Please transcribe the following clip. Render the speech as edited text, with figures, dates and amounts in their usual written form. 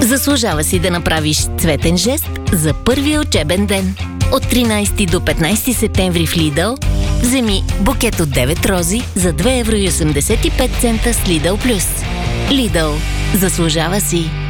Заслужава си да направиш цветен жест за първия учебен ден. От 13 до 15 септември в Lidl вземи букет от 9 рози за 2,85 евро с Lidl Plus. Lidl. Заслужава си.